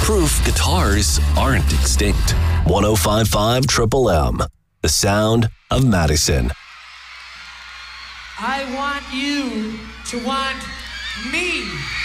proof guitars aren't extinct. 105.5 Triple M, the sound of Madison. I want you to want me.